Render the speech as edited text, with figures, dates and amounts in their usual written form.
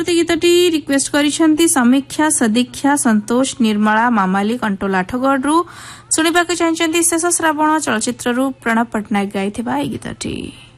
परवर्ती गीतटी रिक्वेस्ट करिसेंती समीक्षा सदीक्षा संतोष निर्मला मामाली कंटोल आठगढ़ शुणा चाहते शेष श्रावण चलचित्र प्रणब पट्टनायक गाई गीतटी।